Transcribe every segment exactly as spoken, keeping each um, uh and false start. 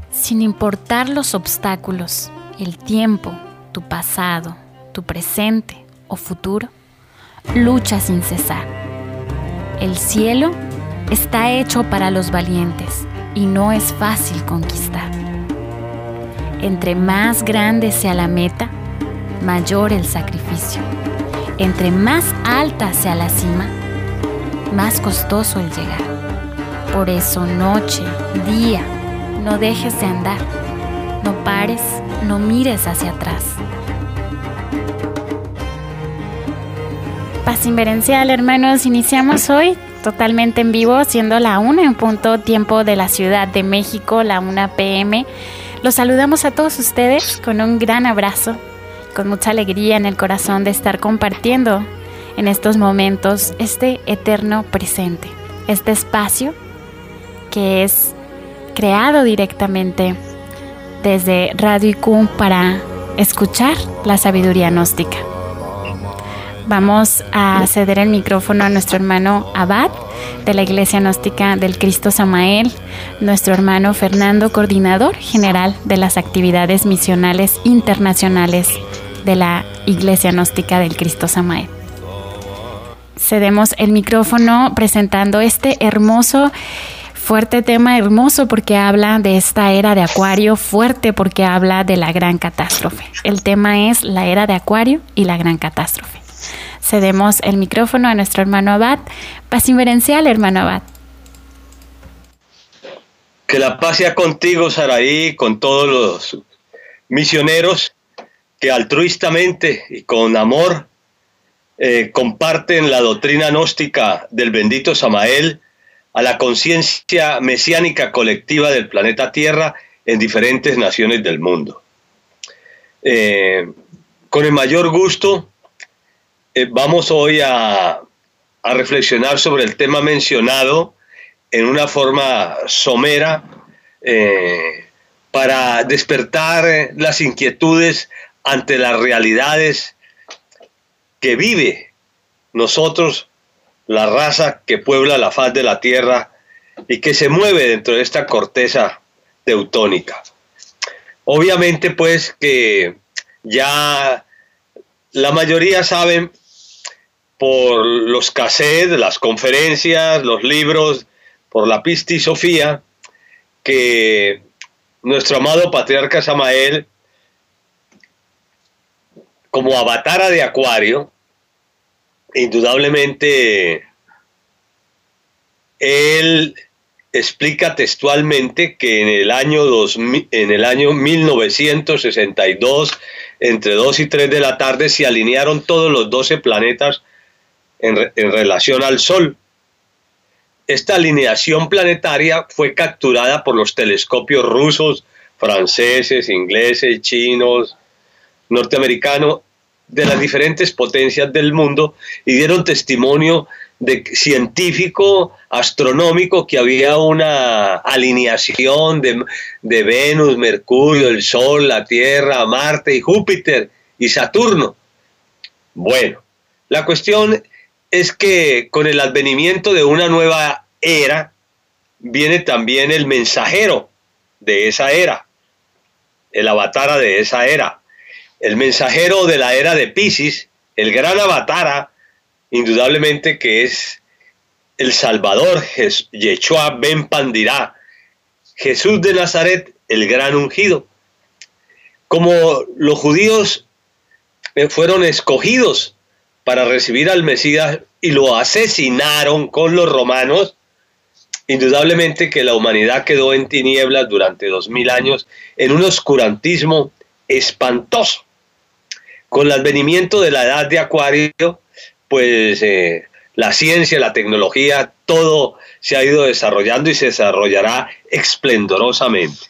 Sin importar los obstáculos, el tiempo, tu pasado, tu presente o futuro, lucha sin cesar. El cielo está hecho para los valientes y no es fácil conquistar. Entre más grande sea la meta, mayor el sacrificio. Entre más alta sea la cima, más costoso el llegar. Por eso, noche, día, no dejes de andar. No pares, no mires hacia atrás. Paz inverencial, hermanos, iniciamos hoy totalmente en vivo, siendo la una en punto tiempo de la Ciudad de México, la una pe eme. Los saludamos a todos ustedes con un gran abrazo, con mucha alegría en el corazón de estar compartiendo en estos momentos este eterno presente, este espacio que es creado directamente desde Radio I Q U para escuchar la sabiduría gnóstica. Vamos a ceder el micrófono a nuestro hermano Abad de la Iglesia Gnóstica del Cristo Samael, nuestro hermano Fernando, coordinador general de las actividades misionales internacionales de la Iglesia Gnóstica del Cristo Samael. Cedemos el micrófono presentando este hermoso, fuerte tema, hermoso porque habla de esta era de Acuario, fuerte porque habla de la gran catástrofe. El tema es la era de Acuario y la gran catástrofe. Cedemos el micrófono a nuestro hermano Abad. Paz inverencial, hermano Abad. Que la paz sea contigo, Saraí, con todos los misioneros que altruistamente y con amor eh, comparten la doctrina gnóstica del bendito Samael a la conciencia mesiánica colectiva del planeta Tierra en diferentes naciones del mundo. Eh, con el mayor gusto, Eh, vamos hoy a, a reflexionar sobre el tema mencionado en una forma somera eh, para despertar eh, las inquietudes ante las realidades que vive nosotros, la raza que puebla la faz de la tierra y que se mueve dentro de esta corteza teutónica. Obviamente pues que ya la mayoría saben por los cassettes, las conferencias, los libros, por la pistisofía, que nuestro amado patriarca Samael, como avatara de Acuario, indudablemente él explica textualmente que en el año dos mil, en el año mil novecientos sesenta y dos, entre dos y tres de la tarde, se alinearon todos los doce planetas En, re, en relación al Sol. Esta alineación planetaria fue capturada por los telescopios rusos, franceses, ingleses, chinos, norteamericanos, de las diferentes potencias del mundo, y dieron testimonio de científico, astronómico, que había una alineación de, de Venus, Mercurio, el Sol, la Tierra, Marte y Júpiter y Saturno. Bueno, la cuestión es que con el advenimiento de una nueva era viene también el mensajero de esa era, el avatara de esa era, el mensajero de la era de Piscis, el gran avatara, indudablemente que es el Salvador, Yeshua ben Pandirá, Jesús de Nazaret, el gran ungido. Como los judíos fueron escogidos para recibir al Mesías y lo asesinaron con los romanos, indudablemente que la humanidad quedó en tinieblas durante dos mil años en un oscurantismo espantoso. Con el advenimiento de la edad de Acuario, pues eh, la ciencia, la tecnología, todo se ha ido desarrollando y se desarrollará esplendorosamente.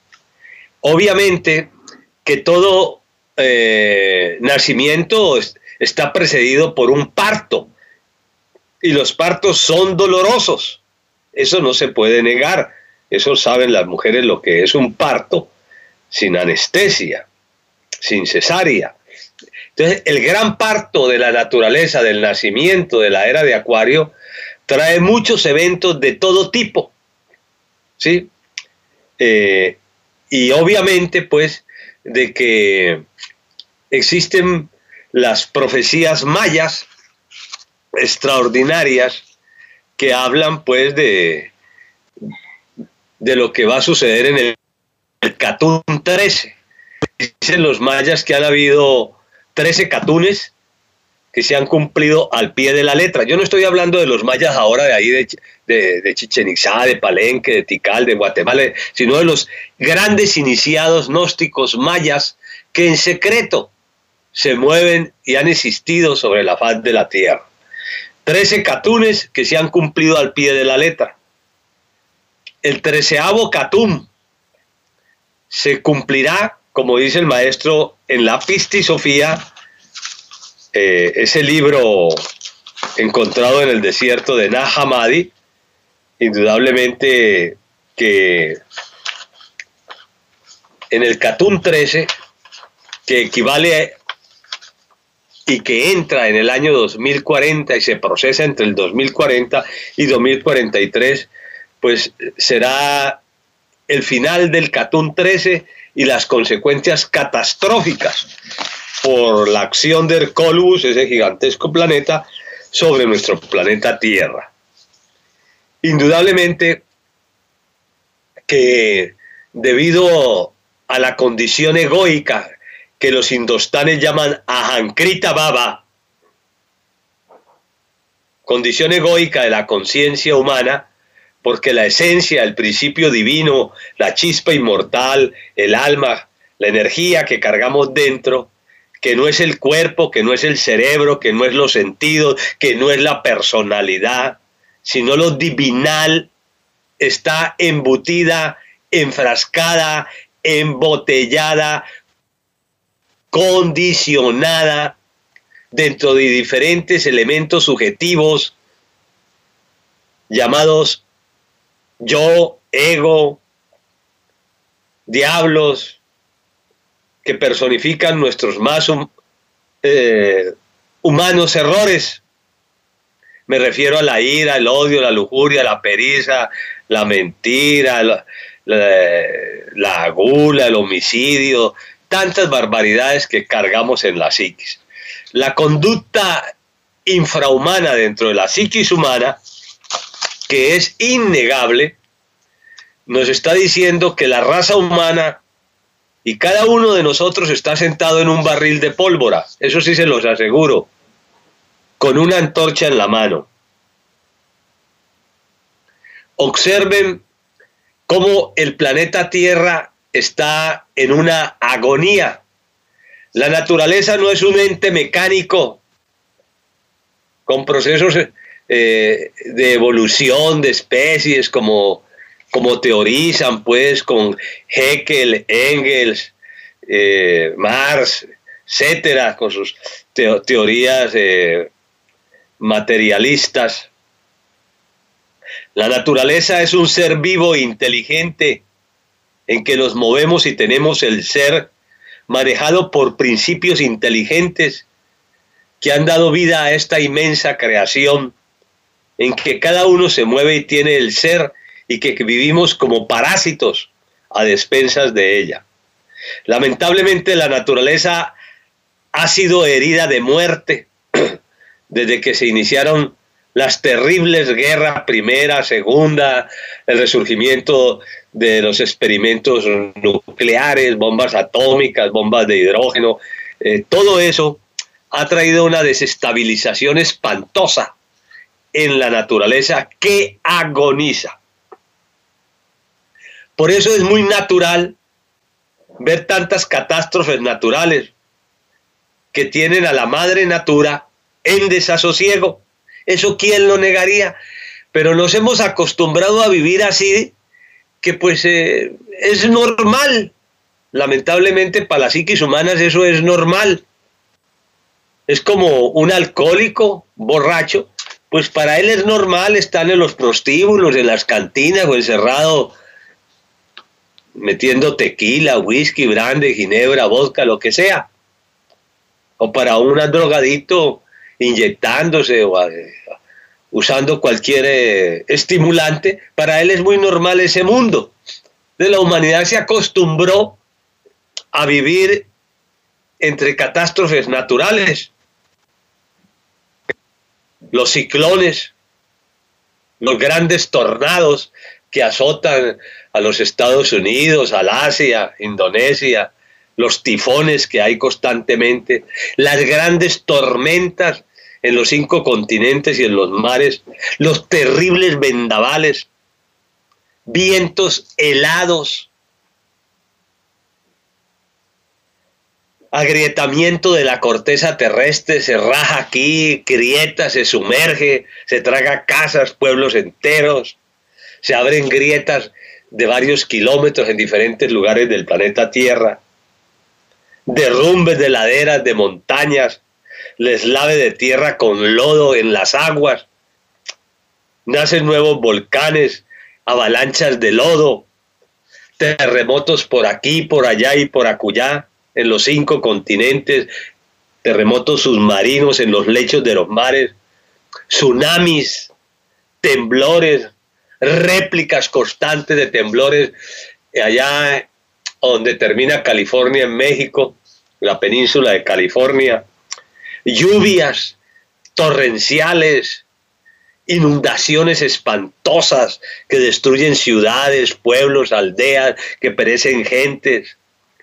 Obviamente que todo eh, nacimiento está precedido por un parto, y los partos son dolorosos, eso no se puede negar, eso saben las mujeres lo que es un parto sin anestesia, sin cesárea. Entonces el gran parto de la naturaleza, del nacimiento de la era de Acuario, trae muchos eventos de todo tipo, ¿sí? Eh, y obviamente pues de que existen las profecías mayas extraordinarias que hablan pues de, de lo que va a suceder en el, el Catún trece. Dicen los mayas que han habido trece catunes que se han cumplido al pie de la letra. Yo no estoy hablando de los mayas ahora de ahí de, de, de Chichén Itzá, de Palenque, de Tikal, de Guatemala, sino de los grandes iniciados gnósticos mayas que en secreto se mueven y han existido sobre la faz de la tierra. Trece catunes que se han cumplido al pie de la letra. El treceavo catún se cumplirá, como dice el maestro, en la Pistisofía, eh, ese libro encontrado en el desierto de Nag Hammadi, indudablemente que en el Catún trece, que equivale y que entra en el año dos mil cuarenta y se procesa entre el dos mil cuarenta y dos mil cuarenta y tres, pues será el final del Catún trece y las consecuencias catastróficas por la acción de Hercólubus, ese gigantesco planeta, sobre nuestro planeta Tierra. Indudablemente que debido a la condición egoica que los indostanes llaman Ahankrita Baba, condición egoica de la conciencia humana, porque la esencia, el principio divino, la chispa inmortal, el alma, la energía que cargamos dentro, que no es el cuerpo, que no es el cerebro, que no es los sentidos, que no es la personalidad, sino lo divinal, está embutida, enfrascada, embotellada, condicionada dentro de diferentes elementos subjetivos llamados yo, ego, diablos, que personifican nuestros más hum, eh, humanos errores. Me refiero a la ira, el odio, la lujuria, la pericia, la mentira, la, la, la gula, el homicidio, tantas barbaridades que cargamos en la psiquis. La conducta infrahumana dentro de la psiquis humana, que es innegable, nos está diciendo que la raza humana y cada uno de nosotros está sentado en un barril de pólvora, eso sí se los aseguro, con una antorcha en la mano. Observen cómo el planeta Tierra está en una agonía. La naturaleza no es un ente mecánico con procesos eh, de evolución de especies como, como teorizan pues con Haeckel, Engels, eh, Marx, etcétera, con sus teo teorías eh, materialistas. La naturaleza es un ser vivo e inteligente en que nos movemos y tenemos el ser manejado por principios inteligentes que han dado vida a esta inmensa creación en que cada uno se mueve y tiene el ser y que vivimos como parásitos a despensas de ella. Lamentablemente la naturaleza ha sido herida de muerte desde que se iniciaron las terribles guerras, primera, segunda, el resurgimiento de los experimentos nucleares, bombas atómicas, bombas de hidrógeno, eh, todo eso ha traído una desestabilización espantosa en la naturaleza que agoniza. Por eso es muy natural ver tantas catástrofes naturales que tienen a la madre natura en desasosiego. Eso quién lo negaría, pero nos hemos acostumbrado a vivir así, que pues eh, es normal. Lamentablemente para las psiquis humanas eso es normal. Es como un alcohólico borracho, pues para él es normal estar en los prostíbulos, en las cantinas o encerrado metiendo tequila, whisky, brandy, ginebra, vodka, lo que sea. O para un drogadicto inyectándose o eh, usando cualquier eh, estimulante, para él es muy normal ese mundo. de la humanidad se acostumbró a vivir entre catástrofes naturales, los ciclones, los grandes tornados que azotan a los Estados Unidos, al Asia, Indonesia, los tifones que hay constantemente, las grandes tormentas en los cinco continentes y en los mares, los terribles vendavales, vientos helados, agrietamiento de la corteza terrestre, se raja aquí, grieta, se sumerge, se traga casas, pueblos enteros, se abren grietas de varios kilómetros en diferentes lugares del planeta Tierra, derrumbes de laderas, de montañas, deslave de tierra con lodo en las aguas, nacen nuevos volcanes, avalanchas de lodo, terremotos por aquí, por allá y por acullá, en los cinco continentes, terremotos submarinos en los lechos de los mares, tsunamis, temblores, réplicas constantes de temblores allá donde termina California en México, la península de California, lluvias torrenciales, inundaciones espantosas que destruyen ciudades, pueblos, aldeas, que perecen gentes.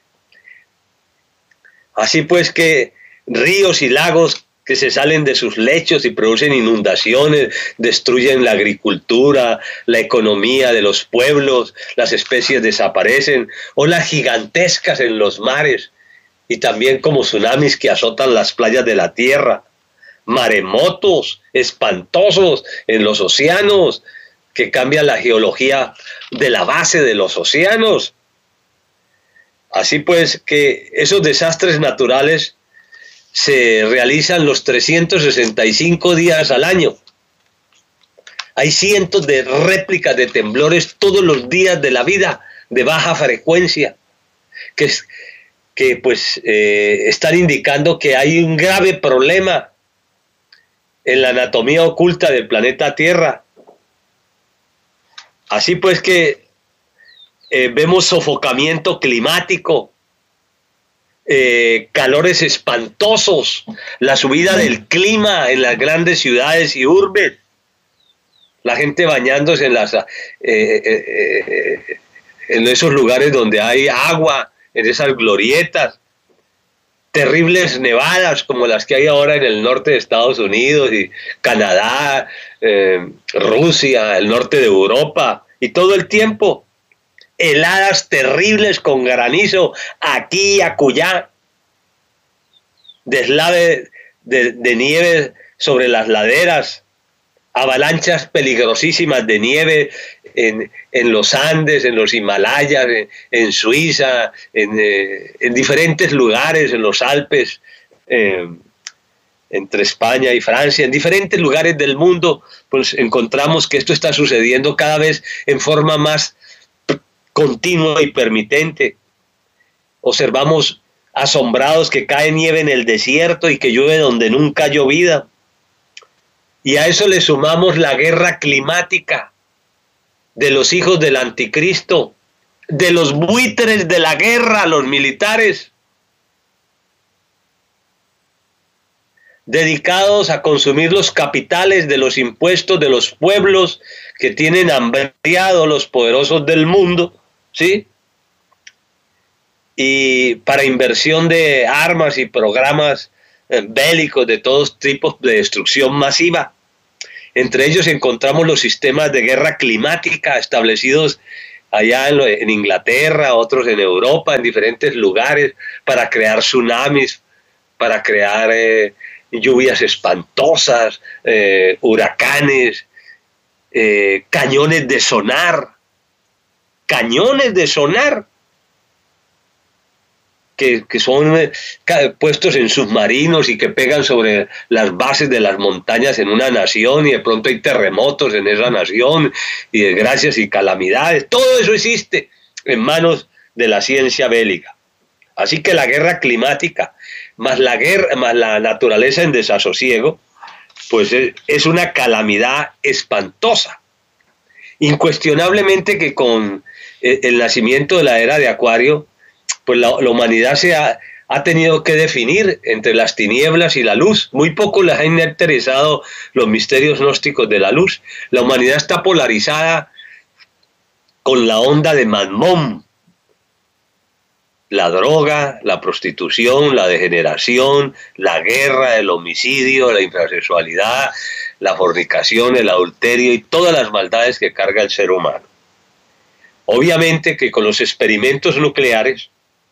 Así pues que ríos y lagos que se salen de sus lechos y producen inundaciones, destruyen la agricultura, la economía de los pueblos, las especies desaparecen, olas gigantescas en los mares y también como tsunamis que azotan las playas de la tierra, maremotos espantosos en los océanos que cambian la geología de la base de los océanos. Así pues que esos desastres naturales se realizan los trescientos sesenta y cinco días al año. Hay cientos de réplicas de temblores todos los días de la vida de baja frecuencia que, que pues eh, están indicando que hay un grave problema en la anatomía oculta del planeta Tierra. Así pues que Eh, vemos sofocamiento climático, eh, calores espantosos, la subida del clima en las grandes ciudades y urbes, la gente bañándose en, las, eh, eh, eh, en esos lugares donde hay agua, en esas glorietas, terribles nevadas como las que hay ahora en el norte de Estados Unidos y Canadá, eh, Rusia, el norte de Europa, y todo el tiempo heladas terribles con granizo aquí y acullá, deslave de, de nieve sobre las laderas, avalanchas peligrosísimas de nieve en, en los Andes, en los Himalayas, en, en Suiza, en, eh, en diferentes lugares, en los Alpes, eh, entre España y Francia, en diferentes lugares del mundo, pues encontramos que esto está sucediendo cada vez en forma más continua y permitente. Observamos asombrados que cae nieve en el desierto y que llueve donde nunca ha llovido. Y a eso le sumamos la guerra climática de los hijos del anticristo, de los buitres de la guerra, los militares, dedicados a consumir los capitales de los impuestos de los pueblos que tienen hambriados los poderosos del mundo, ¿sí? Y para inversión de armas y programas eh, bélicos de todos tipos de destrucción masiva. Entre ellos encontramos los sistemas de guerra climática establecidos allá en, en Inglaterra, otros en Europa, en diferentes lugares, para crear tsunamis, para crear eh, lluvias espantosas, eh, huracanes, eh, cañones de sonar, cañones de sonar que, que son eh, puestos en submarinos y que pegan sobre las bases de las montañas en una nación y de pronto hay terremotos en esa nación y desgracias y calamidades. Todo eso existe en manos de la ciencia bélica. Así que la guerra climática más la guerra más la naturaleza en desasosiego pues es, es una calamidad espantosa. Incuestionablemente que con el, el nacimiento de la era de Acuario, pues la, la humanidad se ha, ha tenido que definir entre las tinieblas y la luz. Muy poco les han interesado los misterios gnósticos de la luz. La humanidad está polarizada con la onda de Mamón, la droga, la prostitución, la degeneración, la guerra, el homicidio, la infrasexualidad, la fornicación, el adulterio y todas las maldades que carga el ser humano. Obviamente que con los experimentos nucleares,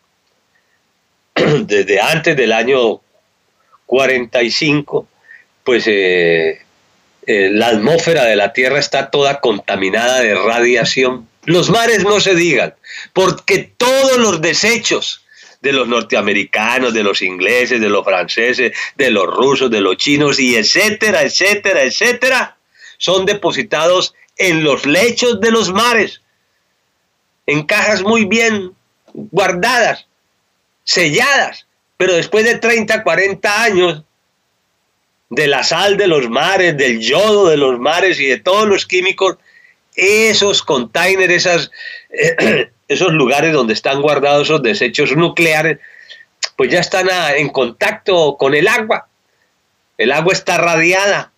desde antes del año cuarenta y cinco, pues eh, eh, la atmósfera de la Tierra está toda contaminada de radiación. Los mares no se digan, porque todos los desechos de los norteamericanos, de los ingleses, de los franceses, de los rusos, de los chinos, y etcétera, etcétera, etcétera, son depositados en los lechos de los mares, en cajas muy bien guardadas, selladas, pero después de treinta, cuarenta años de la sal de los mares, del yodo de los mares y de todos los químicos, esos containers, esas, eh, esos lugares donde están guardados esos desechos nucleares, pues ya están a, en contacto con el agua. El agua está radiada.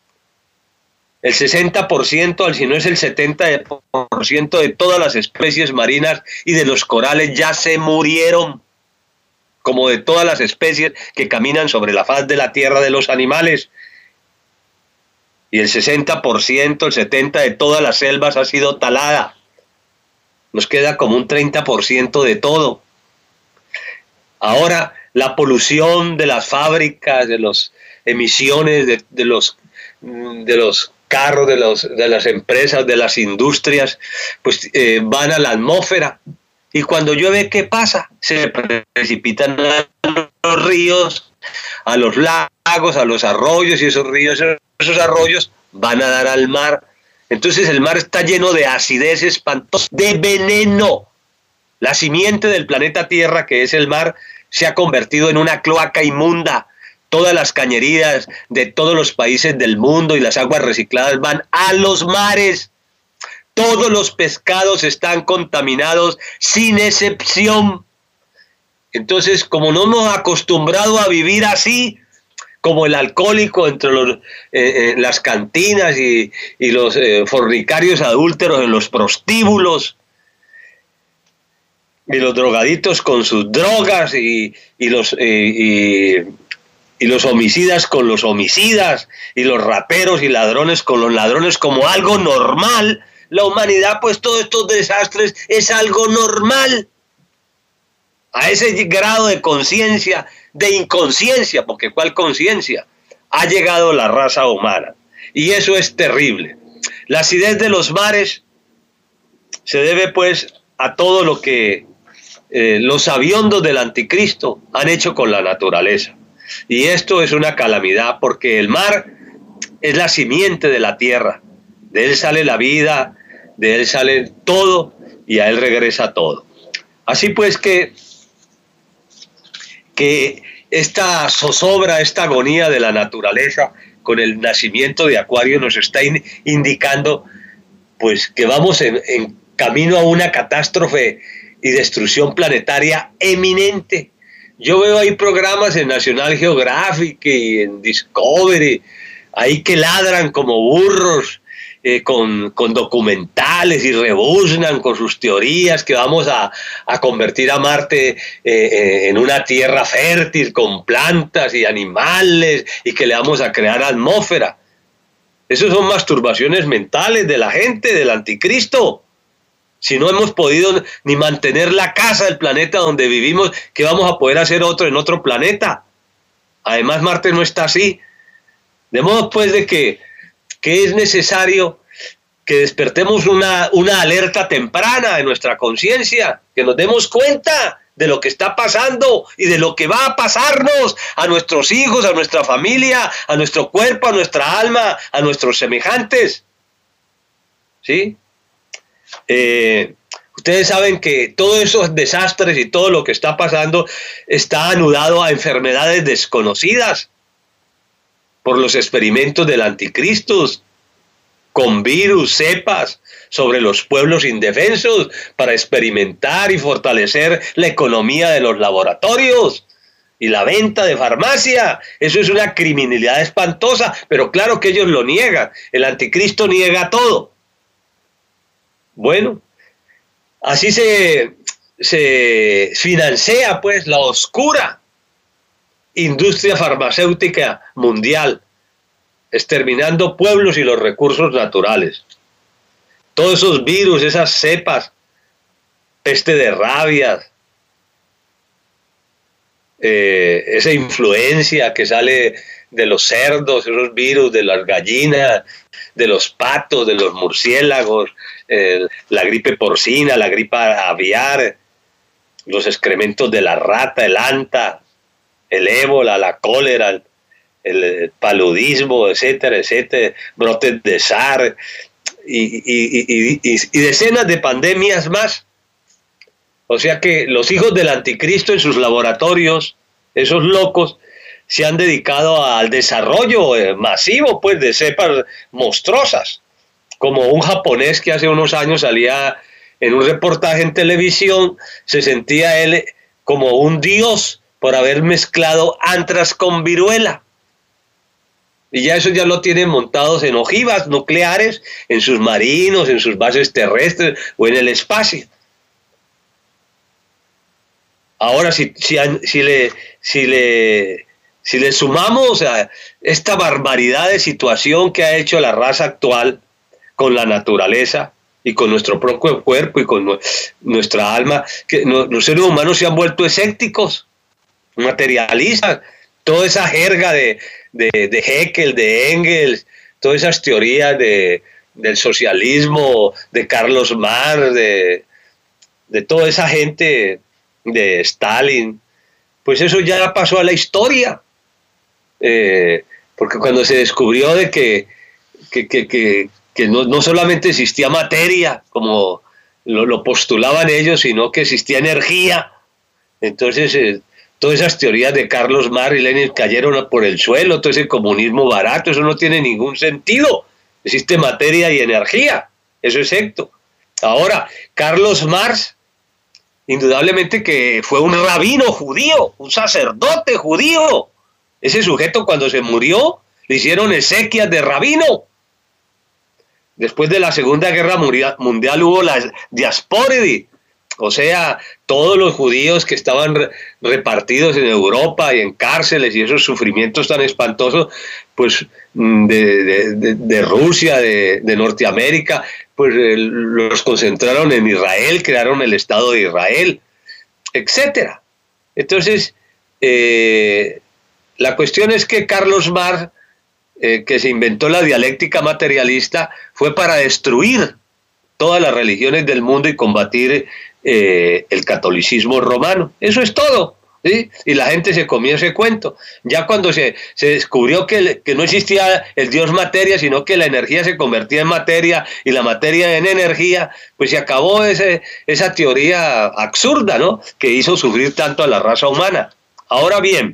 El sesenta por ciento, si no es el setenta por ciento de todas las especies marinas y de los corales ya se murieron, como de todas las especies que caminan sobre la faz de la tierra de los animales. Y el sesenta por ciento, el setenta por ciento de todas las selvas ha sido talada. Nos queda como un treinta por ciento de todo. Ahora, la polución de las fábricas, de las emisiones de, de, los, de los carros, de, los, de las empresas, de las industrias, pues eh, van a la atmósfera. Y cuando llueve, ¿qué pasa? Se precipitan a los ríos, a los lagos, a los arroyos, y esos ríos, esos arroyos van a dar al mar. Entonces el mar está lleno de acidez espantosa, de veneno. La simiente del planeta Tierra, que es el mar, se ha convertido en una cloaca inmunda. Todas las cañerías de todos los países del mundo y las aguas recicladas van a los mares. Todos los pescados están contaminados sin excepción. Entonces, como no hemos acostumbrado a vivir así, como el alcohólico entre los, eh, eh, las cantinas y, y los eh, fornicarios adúlteros en los prostíbulos, y los drogaditos con sus drogas, y, y, los, eh, y, y los homicidas con los homicidas, y los rateros y ladrones con los ladrones como algo normal. La humanidad, pues todos estos desastres es algo normal. A ese grado de conciencia, de inconsciencia, porque ¿cuál conciencia? Ha llegado la raza humana. Y eso es terrible. La acidez de los mares se debe pues a todo lo que eh, los sabiondos del anticristo han hecho con la naturaleza. Y esto es una calamidad, porque el mar es la simiente de la tierra. De él sale la vida, de él sale todo y a él regresa todo. Así pues que que esta zozobra, esta agonía de la naturaleza con el nacimiento de Acuario nos está in, indicando pues que vamos en, en camino a una catástrofe y destrucción planetaria eminente. Yo veo ahí programas en National Geographic y en Discovery, ahí que ladran como burros, Eh, con, con documentales y rebuznan con sus teorías que vamos a, a convertir a Marte eh, eh, en una tierra fértil con plantas y animales y que le vamos a crear atmósfera. Esas son masturbaciones mentales de la gente, del anticristo. Si no hemos podido ni mantener la casa del planeta donde vivimos, ¿qué vamos a poder hacer otro en otro planeta? Además, Marte no está así. De modo pues de que que es necesario que despertemos una, una alerta temprana en nuestra conciencia, que nos demos cuenta de lo que está pasando y de lo que va a pasarnos a nuestros hijos, a nuestra familia, a nuestro cuerpo, a nuestra alma, a nuestros semejantes. ¿Sí? Eh, ustedes saben que todos esos desastres y todo lo que está pasando está anudado a enfermedades desconocidas por los experimentos del anticristo, con virus, cepas, sobre los pueblos indefensos para experimentar y fortalecer la economía de los laboratorios y la venta de farmacia. Eso es una criminalidad espantosa, pero claro que ellos lo niegan. El anticristo niega todo. Bueno, así se, se financia pues la oscura industria farmacéutica mundial, exterminando pueblos y los recursos naturales. Todos esos virus, esas cepas, peste de rabia, eh, esa influencia que sale de los cerdos, esos virus de las gallinas, de los patos, de los murciélagos, eh, la gripe porcina, la gripe aviar, los excrementos de la rata, el anta, el ébola, la cólera, el, el paludismo, etcétera, etcétera, brotes de SARS y, y, y, y, y decenas de pandemias más. O sea que los hijos del anticristo en sus laboratorios, esos locos, se han dedicado al desarrollo eh, masivo pues, de cepas monstruosas, como un japonés que hace unos años salía en un reportaje en televisión, se sentía él como un dios por haber mezclado antras con viruela. Y ya eso ya lo tienen montados en ojivas nucleares, en sus marinos, en sus bases terrestres o en el espacio. Ahora, si, si, si, le, si, le, si le sumamos a esta barbaridad de situación que ha hecho la raza actual con la naturaleza y con nuestro propio cuerpo y con nuestra alma, que los seres humanos se han vuelto escépticos, materializan, toda esa jerga de, de, de Haeckel, de Engels, todas esas teorías de, del socialismo, de Carlos Marx, de, de toda esa gente, de Stalin, pues eso ya pasó a la historia, eh, porque cuando se descubrió de que, que, que, que, que no, no solamente existía materia, como lo, lo postulaban ellos, sino que existía energía, entonces eh, todas esas teorías de Carlos Marx y Lenin cayeron por el suelo, todo ese comunismo barato, eso no tiene ningún sentido, existe materia y energía, eso es cierto. Ahora, Carlos Marx, indudablemente que fue un rabino judío, un sacerdote judío. Ese sujeto cuando se murió le hicieron exequias de rabino. Después de la Segunda Guerra Mundial hubo la diaspórides, o sea, todos los judíos que estaban repartidos en Europa y en cárceles y esos sufrimientos tan espantosos, pues de, de, de, de Rusia, de, de Norteamérica, pues eh, los concentraron en Israel, crearon el Estado de Israel, etcétera. Entonces, eh, la cuestión es que Carlos Marx, eh, que se inventó la dialéctica materialista, fue para destruir todas las religiones del mundo y combatir eh, el catolicismo romano. Eso es todo. ¿Sí? Y la gente se comió ese cuento. Ya cuando se, se descubrió que, que no existía el dios materia, sino que la energía se convertía en materia y la materia en energía, pues se acabó ese, esa teoría absurda, ¿no?, que hizo sufrir tanto a la raza humana. Ahora bien,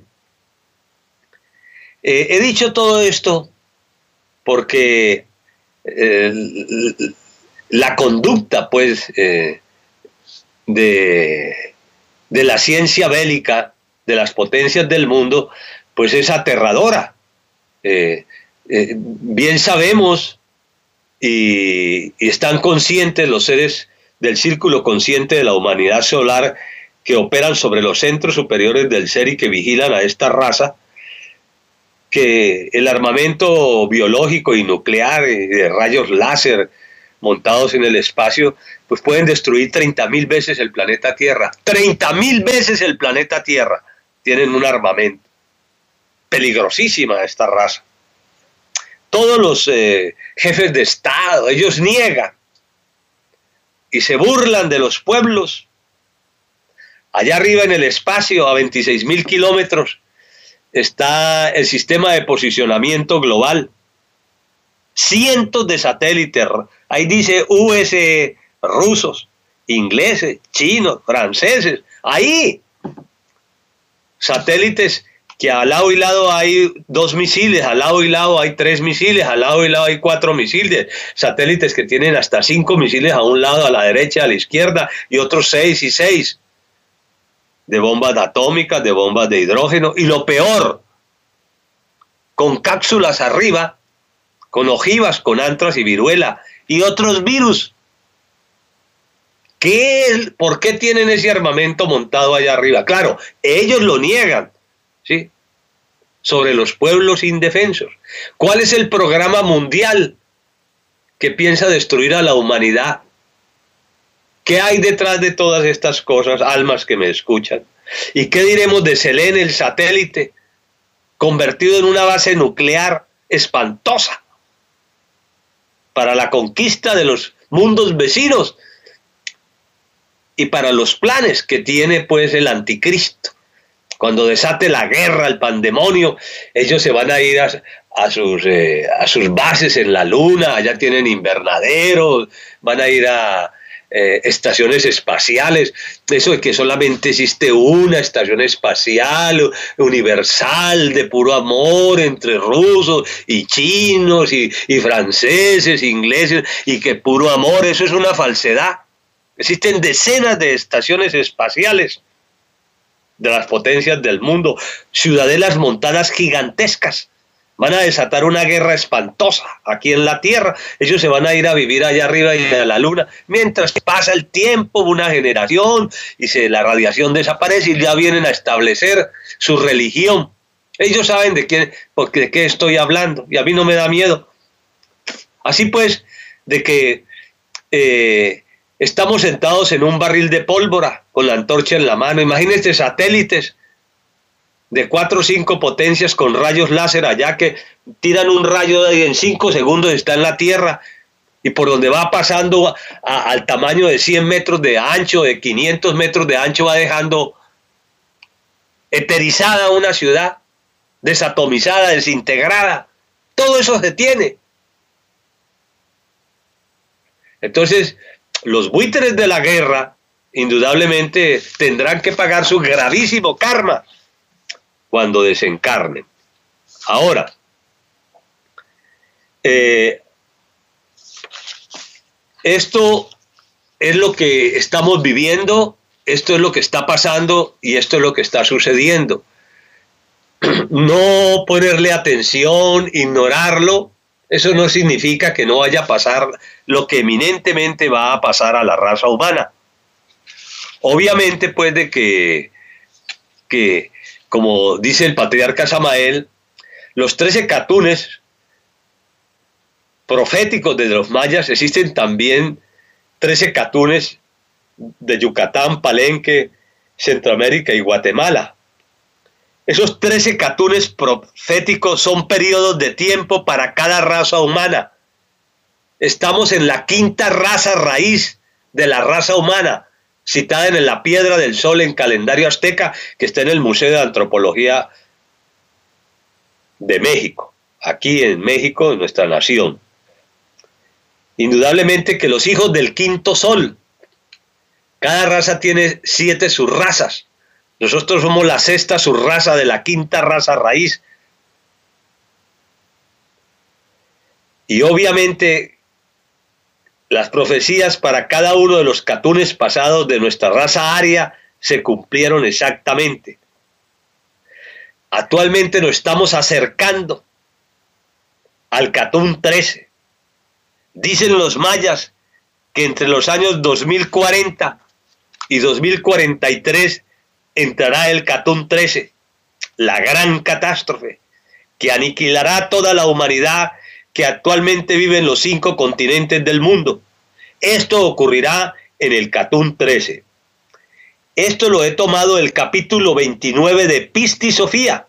eh, he dicho todo esto porque eh, la conducta pues eh, de... de la ciencia bélica de las potencias del mundo, pues es aterradora. Eh, eh, bien sabemos y, y están conscientes los seres del círculo consciente de la humanidad solar que operan sobre los centros superiores del ser y que vigilan a esta raza, que el armamento biológico y nuclear y de rayos láser montados en el espacio, pues pueden destruir treinta mil veces el planeta Tierra. treinta mil veces el planeta Tierra tienen un armamento. Peligrosísima esta raza. Todos los eh, jefes de Estado, ellos niegan y se burlan de los pueblos. Allá arriba en el espacio, a veintiséis mil kilómetros, está el sistema de posicionamiento global. Cientos de satélites, ahí dice U S rusos, ingleses, chinos, franceses, ahí satélites que al lado y lado hay dos misiles, al lado y lado hay tres misiles, al lado y lado hay cuatro misiles, satélites que tienen hasta cinco misiles a un lado, a la derecha, a la izquierda, y otros seis y seis, de bombas atómicas, de bombas de hidrógeno, y lo peor, con cápsulas arriba, con ojivas, con antras y viruela, y otros virus. ¿Qué, ¿Por qué tienen ese armamento montado allá arriba? Claro, ellos lo niegan, ¿sí? Sobre los pueblos indefensos. ¿Cuál es el programa mundial que piensa destruir a la humanidad? ¿Qué hay detrás de todas estas cosas, almas que me escuchan? ¿Y qué diremos de Selene, el satélite, convertido en una base nuclear espantosa para la conquista de los mundos vecinos y para los planes que tiene pues el anticristo? Cuando desate la guerra, el pandemonio, ellos se van a ir a, a, sus, eh, a sus bases en la luna, allá tienen invernaderos, van a ir a eh, estaciones espaciales. Eso de que solamente existe una estación espacial universal de puro amor entre rusos y chinos y, y franceses, ingleses, y que puro amor, eso es una falsedad. Existen decenas de estaciones espaciales de las potencias del mundo, ciudadelas montanas gigantescas. Van a desatar una guerra espantosa aquí en la Tierra. Ellos se van a ir a vivir allá arriba y a la Luna. Mientras pasa el tiempo, una generación, y se, la radiación desaparece y ya vienen a establecer su religión. Ellos saben de quién, porque de qué estoy hablando, y a mí no me da miedo. Así pues, de que eh, estamos sentados en un barril de pólvora con la antorcha en la mano. Imagínense satélites de cuatro o cinco potencias con rayos láser allá que tiran un rayo y en cinco segundos está en la Tierra, y por donde va pasando a, a, al tamaño de cien metros de ancho, de quinientos metros de ancho, va dejando eterizada una ciudad, desatomizada, desintegrada. Todo eso se tiene. Entonces, los buitres de la guerra indudablemente tendrán que pagar su gravísimo karma cuando desencarnen. Ahora, eh, esto es lo que estamos viviendo, esto es lo que está pasando y esto es lo que está sucediendo. No ponerle atención, ignorarlo, eso no significa que no vaya a pasar lo que eminentemente va a pasar a la raza humana. Obviamente, pues, de que, que como dice el patriarca Samael, los trece catunes proféticos de los mayas, existen también trece catunes de Yucatán, Palenque, Centroamérica y Guatemala. Esos trece catunes proféticos son periodos de tiempo para cada raza humana. Estamos en la quinta raza raíz de la raza humana, citada en la Piedra del Sol en calendario azteca, que está en el Museo de Antropología de México, aquí en México, en nuestra nación. Indudablemente que los hijos del quinto sol, cada raza tiene siete subrazas. Nosotros somos la sexta subraza de la quinta raza raíz. Y obviamente las profecías para cada uno de los catunes pasados de nuestra raza aria se cumplieron exactamente. Actualmente nos estamos acercando al catún trece. Dicen los mayas que entre los años dos mil cuarenta y dos mil cuarenta y tres entrará el catún trece, la gran catástrofe que aniquilará a toda la humanidad que actualmente vive en los cinco continentes del mundo. Esto ocurrirá en el catún trece. Esto lo he tomado del capítulo veintinueve de Pistis Sofía,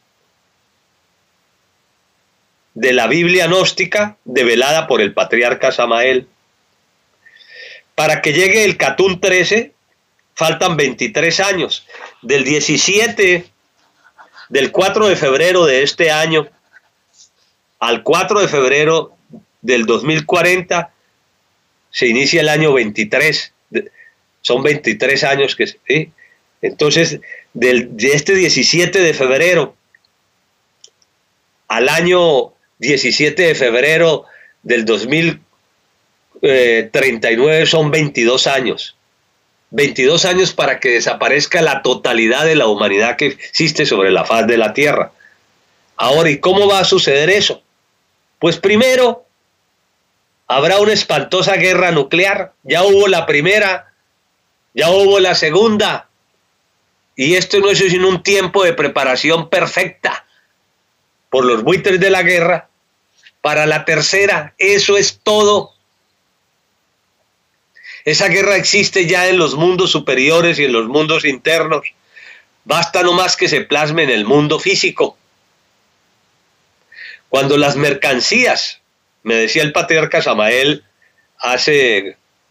de la Biblia gnóstica develada por el patriarca Samael. Para que llegue el catún trece, faltan veintitrés años. Del diecisiete, del cuatro de febrero de este año al cuatro de febrero del dos mil cuarenta, se inicia el año veintitrés. Son veintitrés años que... ¿sí? Entonces, del, de este diecisiete de febrero al año diecisiete de febrero del dos mil treinta y nueve son veintidós años. veintidós años para que desaparezca la totalidad de la humanidad que existe sobre la faz de la Tierra. Ahora, ¿y cómo va a suceder eso? Pues primero, habrá una espantosa guerra nuclear. Ya hubo la primera, ya hubo la segunda. Y esto no es sino un tiempo de preparación perfecta por los buitres de la guerra para la tercera. Eso es todo. Esa guerra existe ya en los mundos superiores y en los mundos internos. Basta nomás que se plasme en el mundo físico. Cuando las mercancías, me decía el patriarca Samael hace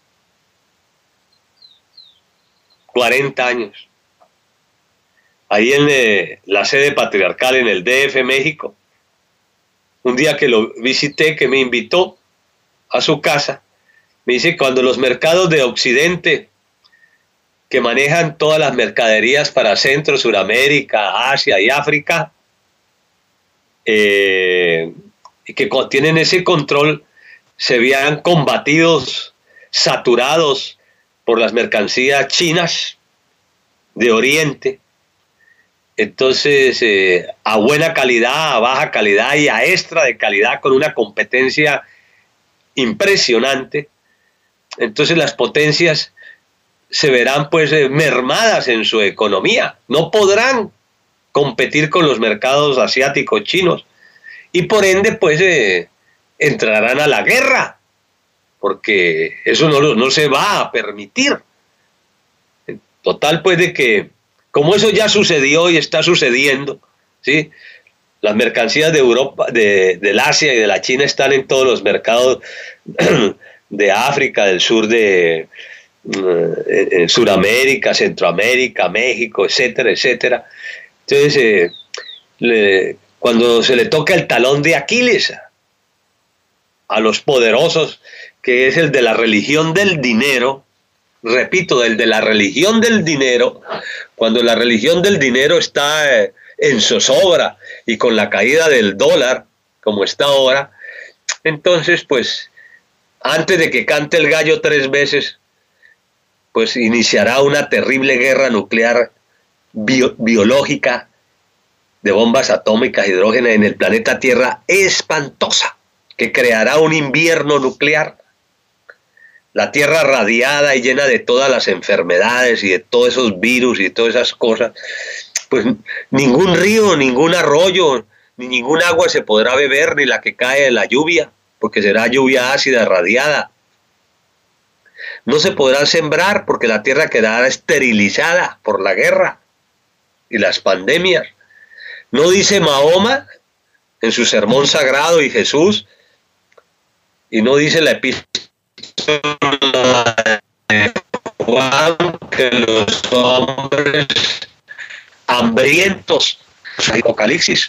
cuarenta años, ahí en eh, la sede patriarcal en el D F México, un día que lo visité, que me invitó a su casa, me dice, cuando los mercados de Occidente, que manejan todas las mercaderías para Centro, Suramérica, Asia y África, eh, y que tienen ese control, se vean combatidos, saturados por las mercancías chinas de Oriente. Entonces, eh, a buena calidad, a baja calidad y a extra de calidad, con una competencia impresionante. Entonces las potencias se verán pues eh, mermadas en su economía. No podrán competir con los mercados asiáticos, chinos. Y por ende pues eh, entrarán a la guerra, porque eso no, no se va a permitir. Total pues de que, como eso ya sucedió y está sucediendo, ¿sí? Las mercancías de Europa, de, del Asia y de la China están en todos los mercados de África, del sur de eh, Suramérica, Centroamérica, México, etcétera, etcétera. Entonces, eh, le, cuando se le toca el talón de Aquiles a, a los poderosos, que es el de la religión del dinero, repito, el de la religión del dinero, cuando la religión del dinero está eh, en zozobra y con la caída del dólar, como está ahora, entonces, pues, antes de que cante el gallo tres veces, pues iniciará una terrible guerra nuclear bio, biológica de bombas atómicas, hidrógeno en el planeta Tierra, espantosa, que creará un invierno nuclear. La Tierra radiada y llena de todas las enfermedades y de todos esos virus y todas esas cosas, pues ningún río, ningún arroyo, ni ningún agua se podrá beber, ni la que cae de la lluvia, porque será lluvia ácida radiada. No se podrá sembrar porque la tierra quedará esterilizada por la guerra y las pandemias. ¿No dice Mahoma en su sermón sagrado y Jesús? Y no dice la epístola de Juan que los hombres hambrientos, Apocalipsis.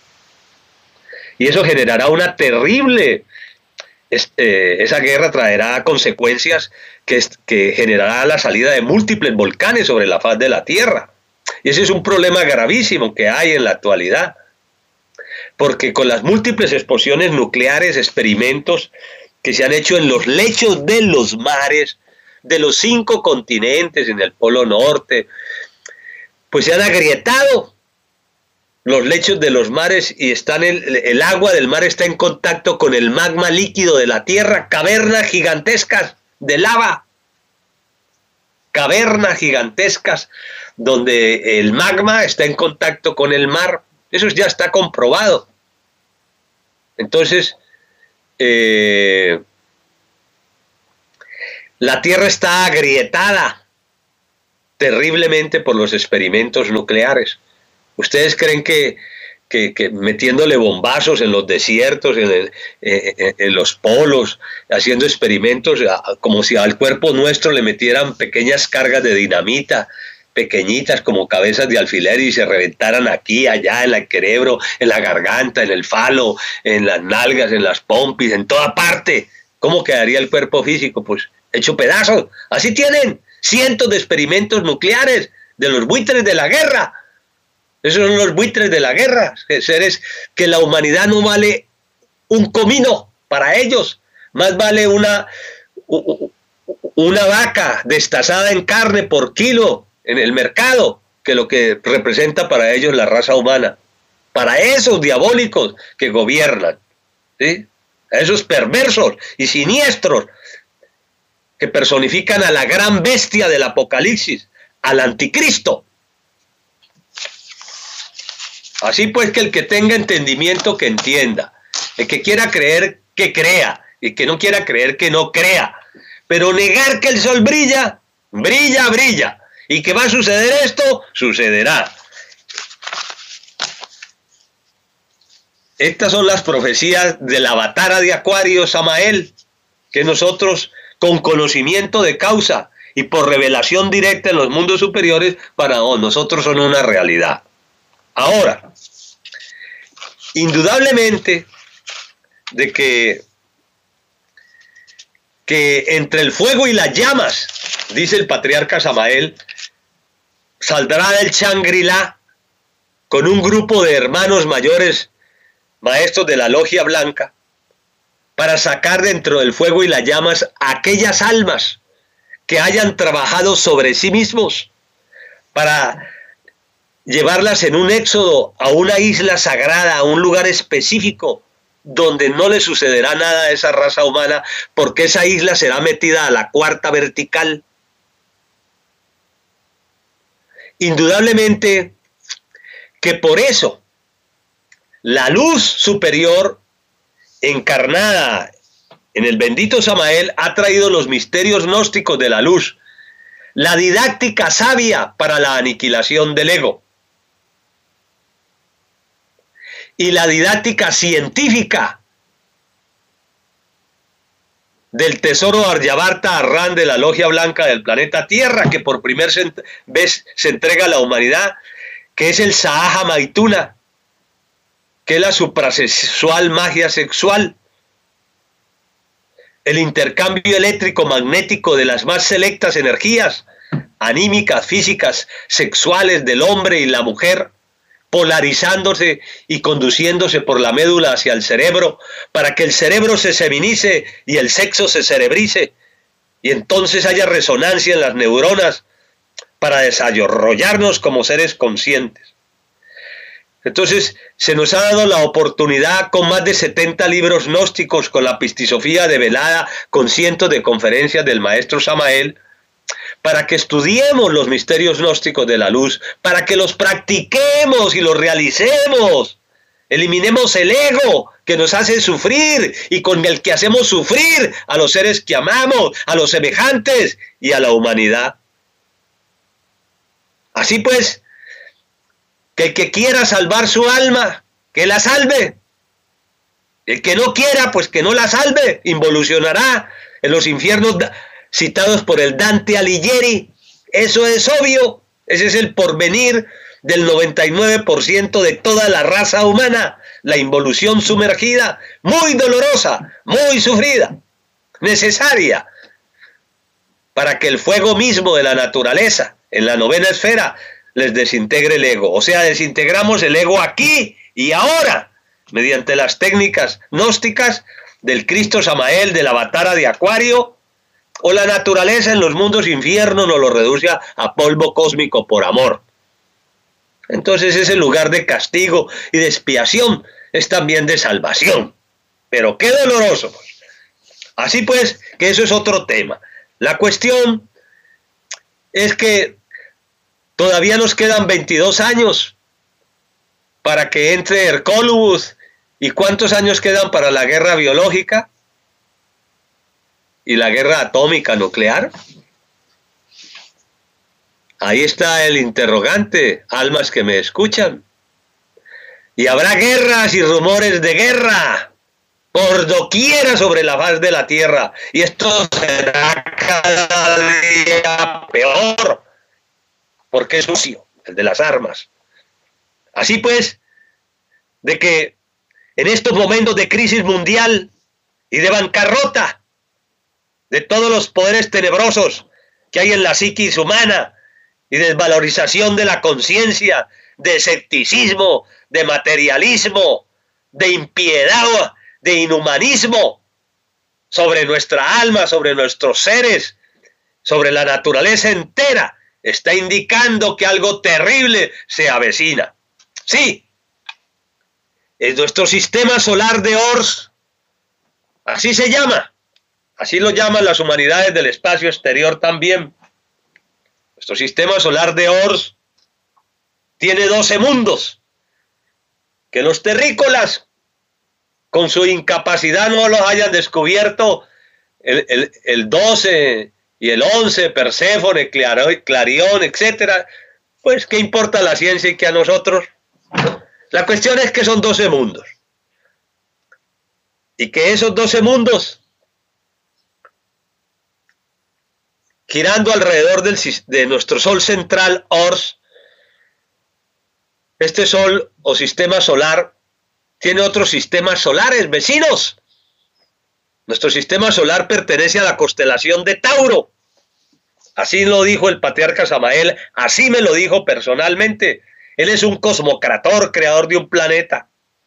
Y eso generará una terrible, este, esa guerra traerá consecuencias que, que generará la salida de múltiples volcanes sobre la faz de la Tierra. Y ese es un problema gravísimo que hay en la actualidad, porque con las múltiples explosiones nucleares, experimentos que se han hecho en los lechos de los mares, de los cinco continentes, en el Polo Norte, pues se han agrietado los lechos de los mares y están el, el agua del mar está en contacto con el magma líquido de la Tierra, cavernas gigantescas de lava, cavernas gigantescas donde el magma está en contacto con el mar. Eso ya está comprobado. Entonces, eh, la Tierra está agrietada terriblemente por los experimentos nucleares. ¿Ustedes creen que, que, que metiéndole bombazos en los desiertos, en, el, en, en los polos, haciendo experimentos, como si al cuerpo nuestro le metieran pequeñas cargas de dinamita, pequeñitas como cabezas de alfiler y se reventaran aquí, allá, en el cerebro, en la garganta, en el falo, en las nalgas, en las pompis, en toda parte? ¿Cómo quedaría el cuerpo físico? Pues hecho pedazos. Así tienen cientos de experimentos nucleares de los buitres de la guerra. Esos son los buitres de la guerra, seres que la humanidad no vale un comino para ellos, más vale una, una vaca destazada en carne por kilo en el mercado que lo que representa para ellos la raza humana. Para esos diabólicos que gobiernan, ¿sí? A esos perversos y siniestros que personifican a la gran bestia del Apocalipsis, al anticristo. Así pues, que el que tenga entendimiento, que entienda. El que quiera creer, que crea. Y que no quiera creer, que no crea. Pero negar que el sol brilla, brilla, brilla. Y que va a suceder esto, sucederá. Estas son las profecías del Avatara de Acuario, Samael, que nosotros, con conocimiento de causa y por revelación directa en los mundos superiores, para nosotros son una realidad. Ahora, indudablemente, de que, que entre el fuego y las llamas, dice el patriarca Samael, saldrá del Shangri-La con un grupo de hermanos mayores, maestros de la logia blanca, para sacar dentro del fuego y las llamas aquellas almas que hayan trabajado sobre sí mismos, para llevarlas en un éxodo a una isla sagrada, a un lugar específico, donde no le sucederá nada a esa raza humana, porque esa isla será metida a la cuarta vertical. Indudablemente que por eso la luz superior encarnada en el bendito Samael ha traído los misterios gnósticos de la luz, la didáctica sabia para la aniquilación del ego y la didáctica científica del tesoro Aryavarta Arran de la logia blanca del planeta Tierra, que por primera vez se entrega a la humanidad, que es el Sahaja Maituna, que es la suprasexual magia sexual, el intercambio eléctrico magnético de las más selectas energías anímicas, físicas, sexuales del hombre y la mujer, polarizándose y conduciéndose por la médula hacia el cerebro, para que el cerebro se seminice y el sexo se cerebrice, y entonces haya resonancia en las neuronas para desarrollarnos como seres conscientes. Entonces se nos ha dado la oportunidad, con más de setenta libros gnósticos, con la pistisofía develada, con cientos de conferencias del maestro Samael, para que estudiemos los misterios gnósticos de la luz, para que los practiquemos y los realicemos. Eliminemos el ego que nos hace sufrir y con el que hacemos sufrir a los seres que amamos, a los semejantes y a la humanidad. Así pues, que el que quiera salvar su alma, que la salve. El que no quiera, pues que no la salve, involucionará en los infiernos citados por el Dante Alighieri. Eso es obvio, ese es el porvenir del noventa y nueve por ciento de toda la raza humana, la involución sumergida, muy dolorosa, muy sufrida, necesaria, para que el fuego mismo de la naturaleza, en la novena esfera, les desintegre el ego. O sea, desintegramos el ego aquí y ahora, mediante las técnicas gnósticas del Cristo Samael, del Avatara de Acuario, o la naturaleza en los mundos infiernos nos lo reduce a polvo cósmico por amor. Entonces ese lugar de castigo y de expiación es también de salvación. Pero qué doloroso. Así pues, que eso es otro tema. La cuestión es que todavía nos quedan veintidós años para que entre Hercólubus. ¿Y cuántos años quedan para la guerra biológica y la guerra atómica nuclear? Ahí está el interrogante, almas que me escuchan. Y habrá guerras y rumores de guerra por doquiera sobre la faz de la tierra. Y esto será cada día peor, porque es sucio, el de las armas. Así pues, de que en estos momentos de crisis mundial y de bancarrota de todos los poderes tenebrosos que hay en la psiquis humana y desvalorización de la conciencia de escepticismo, de materialismo, de impiedad, de inhumanismo sobre nuestra alma, sobre nuestros seres, sobre la naturaleza entera, está indicando que algo terrible se avecina. Sí, es nuestro sistema solar de Ors, así se llama, así lo llaman las humanidades del espacio exterior también. Nuestro sistema solar de Ors tiene doce mundos, que los terrícolas, con su incapacidad, no los hayan descubierto, el, el, el doce y el once, Perséfone, Clarión, etcétera. Pues, ¿qué importa la ciencia y que a nosotros? La cuestión es que son doce mundos. Y que esos doce mundos, girando alrededor del, de nuestro Sol central, Ors, este Sol o sistema solar tiene otros sistemas solares vecinos. Nuestro sistema solar pertenece a la constelación de Tauro. Así lo dijo el patriarca Samael, así me lo dijo personalmente. Él es un cosmocrator, creador de un planeta.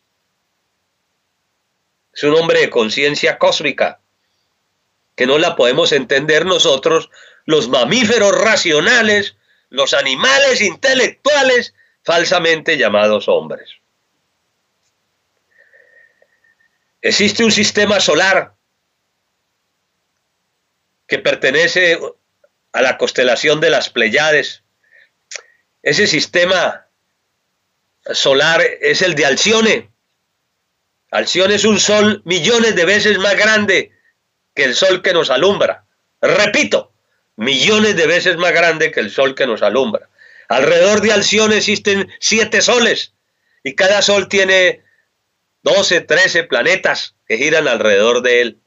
Es un hombre de conciencia cósmica, que no la podemos entender nosotros, los mamíferos racionales, los animales intelectuales, falsamente llamados hombres. Existe un sistema solar que pertenece a la constelación de las Pléyades. Ese sistema solar es el de Alcione. Alcione es un sol millones de veces más grande que el sol que nos alumbra. Repito, millones de veces más grande que el sol que nos alumbra. Alrededor de Alcione existen siete soles y cada sol tiene doce, trece planetas que giran alrededor de él.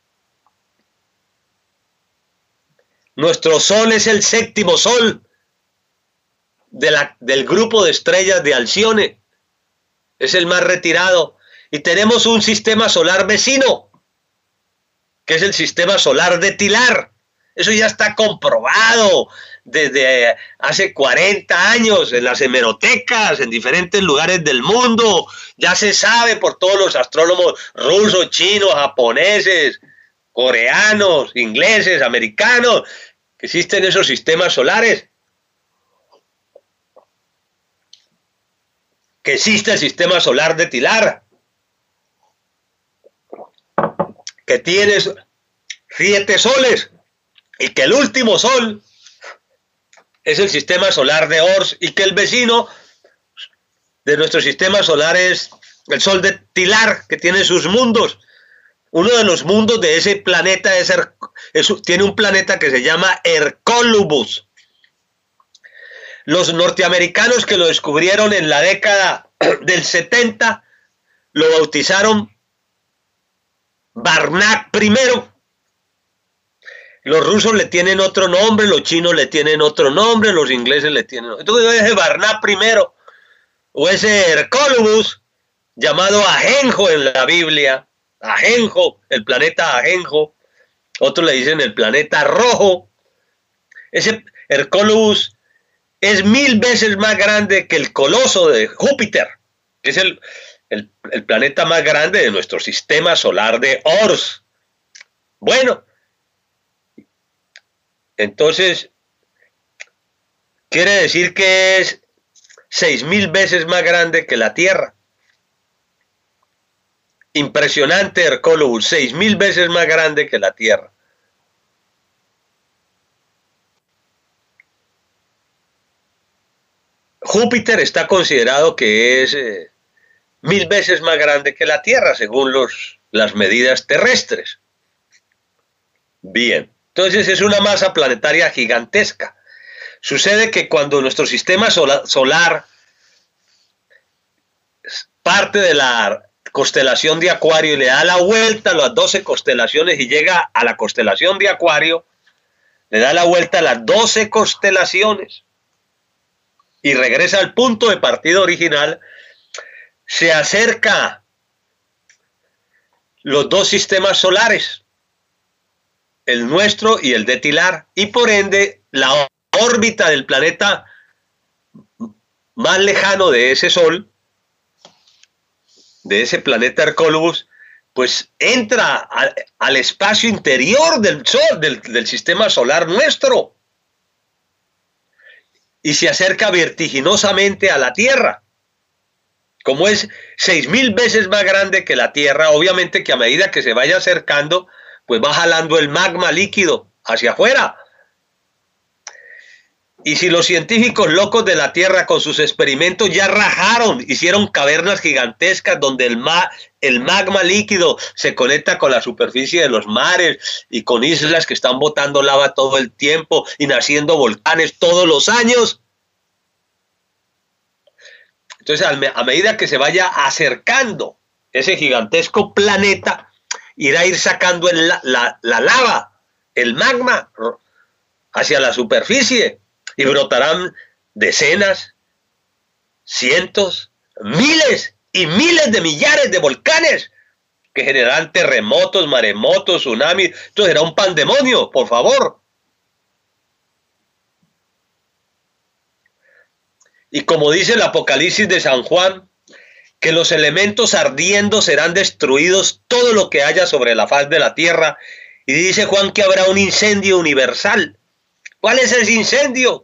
Nuestro Sol es el séptimo Sol de la, del grupo de estrellas de Alcione. Es el más retirado. Y tenemos un sistema solar vecino, que es el sistema solar de Tilar. Eso ya está comprobado desde hace cuarenta años en las hemerotecas, en diferentes lugares del mundo. Ya se sabe por todos los astrólogos rusos, chinos, japoneses, coreanos, ingleses, americanos, que existen esos sistemas solares. Que existe el sistema solar de Tilar, que tiene siete soles, y que el último sol es el sistema solar de Ors, y que el vecino de nuestro sistema solar es el sol de Tilar, que tiene sus mundos. Uno de los mundos de ese planeta es, es, tiene un planeta que se llama Hercólubus. Los norteamericanos que lo descubrieron en la década del setenta lo bautizaron Barnard primero. Los rusos le tienen otro nombre, los chinos le tienen otro nombre, los ingleses le tienen otro. Entonces ese Barnard primero, o ese Hercólubus, llamado Ajenjo en la Biblia, Ajenjo, el planeta Ajenjo, otros le dicen el planeta rojo. Ese Hercólubus es mil veces más grande que el coloso de Júpiter, que es el, el, el planeta más grande de nuestro sistema solar de Ors. Bueno, entonces, quiere decir que es seis mil veces más grande que la Tierra. Impresionante Hercólubus, seis mil veces más grande que la Tierra. Júpiter está considerado que es eh, mil veces más grande que la Tierra, según los, las medidas terrestres. Bien, entonces es una masa planetaria gigantesca. Sucede que cuando nuestro sistema solar, solar parte de la constelación de Acuario y le da la vuelta a las doce constelaciones y llega a la constelación de Acuario, le da la vuelta a las doce constelaciones y regresa al punto de partida original, se acerca los dos sistemas solares, el nuestro y el de Tilar, y por ende la órbita del planeta más lejano de ese Sol, de ese planeta Hercólubus, pues entra a, al espacio interior del Sol, del, del sistema solar nuestro, y se acerca vertiginosamente a la Tierra. Como es seis mil veces más grande que la Tierra, obviamente que a medida que se vaya acercando, pues va jalando el magma líquido hacia afuera. Y si los científicos locos de la Tierra con sus experimentos ya rajaron, hicieron cavernas gigantescas donde el, ma el magma líquido se conecta con la superficie de los mares y con islas que están botando lava todo el tiempo y naciendo volcanes todos los años. Entonces, a medida que se vaya acercando ese gigantesco planeta, irá a ir sacando el, la, la lava, el magma, hacia la superficie. Y brotarán decenas, cientos, miles y miles de millares de volcanes que generarán terremotos, maremotos, tsunamis. Esto será un pandemonio, por favor. Y como dice el Apocalipsis de San Juan, que los elementos ardiendo serán destruidos todo lo que haya sobre la faz de la tierra. Y dice Juan que habrá un incendio universal. ¿Cuál es ese incendio?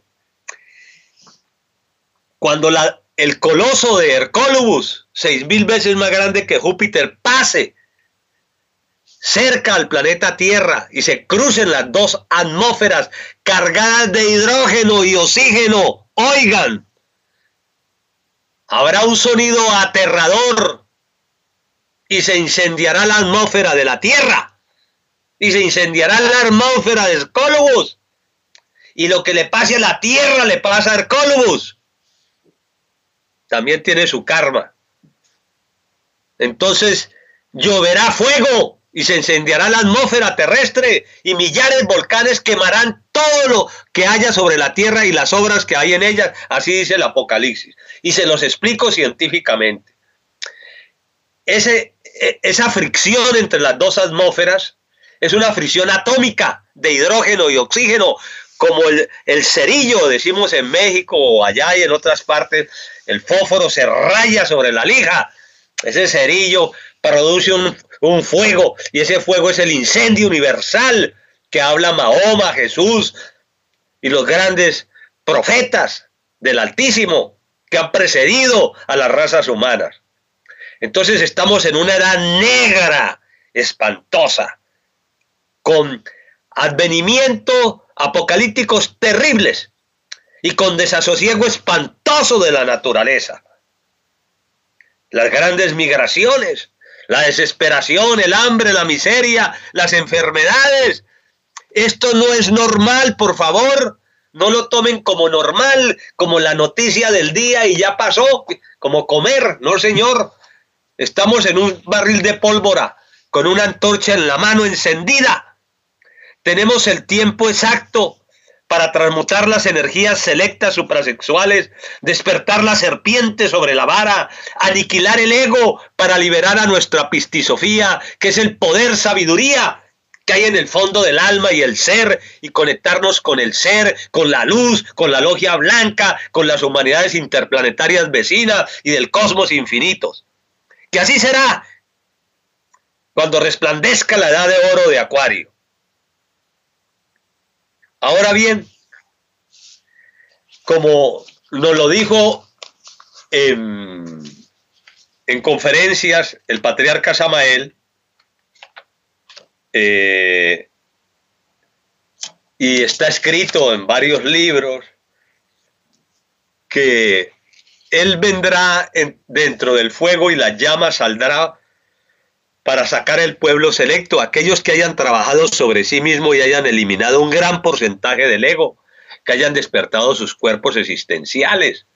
Cuando la, el coloso de Hercólubus, seis mil veces más grande que Júpiter, pase cerca al planeta Tierra y se crucen las dos atmósferas cargadas de hidrógeno y oxígeno, oigan, habrá un sonido aterrador y se incendiará la atmósfera de la Tierra y se incendiará la atmósfera de Hercólubus y lo que le pase a la Tierra le pasa a Hercólubus. También tiene su karma. Entonces lloverá fuego y se incendiará la atmósfera terrestre y millares de volcanes quemarán todo lo que haya sobre la tierra y las obras que hay en ella. Así dice el Apocalipsis. Y se los explico científicamente. Ese, esa fricción entre las dos atmósferas es una fricción atómica de hidrógeno y oxígeno, como el, el cerillo, decimos en México o allá y en otras partes, el fósforo se raya sobre la lija. Ese cerillo produce un, un fuego y ese fuego es el incendio universal que habla Mahoma, Jesús y los grandes profetas del Altísimo que han precedido a las razas humanas. Entonces estamos en una edad negra, espantosa, con advenimiento apocalípticos terribles y con desasosiego espantoso de la naturaleza. Las grandes migraciones, la desesperación, el hambre, la miseria, las enfermedades. Esto no es normal, por favor. No lo tomen como normal, como la noticia del día y ya pasó, como comer. No, señor. Estamos en un barril de pólvora, con una antorcha en la mano encendida. Tenemos el tiempo exacto para transmutar las energías selectas suprasexuales, despertar la serpiente sobre la vara, aniquilar el ego para liberar a nuestra pistisofía, que es el poder sabiduría que hay en el fondo del alma y el ser, y conectarnos con el ser, con la luz, con la logia blanca, con las humanidades interplanetarias vecinas y del cosmos infinitos. Que así será cuando resplandezca la edad de oro de Acuario. Ahora bien, como nos lo dijo en, en conferencias el patriarca Samael, eh, y está escrito en varios libros, que él vendrá en, dentro del fuego y la llama saldrá para sacar el pueblo selecto, aquellos que hayan trabajado sobre sí mismo y hayan eliminado un gran porcentaje del ego, que hayan despertado sus cuerpos existenciales,